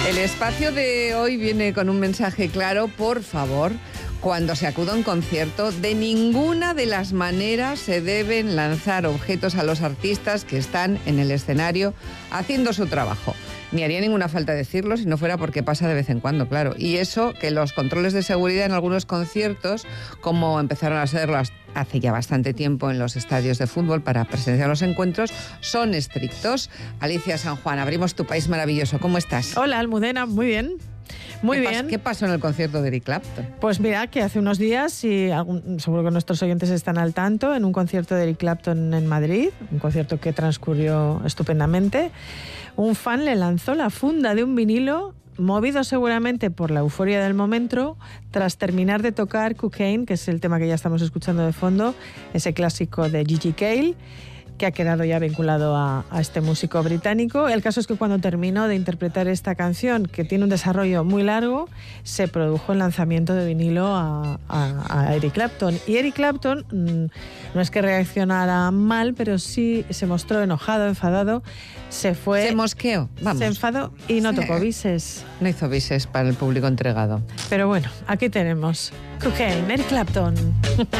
El espacio de hoy viene con un mensaje claro. Por favor, cuando se acuda a un concierto, de ninguna de las maneras se deben lanzar objetos a los artistas que están en el escenario haciendo su trabajo. Ni haría ninguna falta decirlo si no fuera porque pasa de vez en cuando, claro. Y eso, que los controles de seguridad en algunos conciertos, como empezaron a serlo hace ya bastante tiempo en los estadios de fútbol para presenciar los encuentros, son estrictos. Alicia San Juan, abrimos tu país maravilloso. ¿Cómo estás? Hola, Almudena, muy bien. Muy bien. ¿Qué pasó en el concierto de Eric Clapton? Pues mira, que hace unos días, y seguro que nuestros oyentes están al tanto, en un concierto de Eric Clapton en Madrid, un concierto que transcurrió estupendamente, un fan le lanzó la funda de un vinilo, movido seguramente por la euforia del momento, tras terminar de tocar Cocaine, que es el tema que ya estamos escuchando de fondo, ese clásico de Gigi Cale, que ha quedado ya vinculado a este músico británico. El caso es que cuando terminó de interpretar esta canción, que tiene un desarrollo muy largo, se produjo el lanzamiento de vinilo a Eric Clapton. Y Eric Clapton no es que reaccionara mal, pero sí se mostró enojado, enfadado. Se fue... Se mosqueó, vamos. Se enfadó y no tocó bises. No hizo bises para el público entregado. Pero bueno, aquí tenemos Cocaine, Eric Clapton.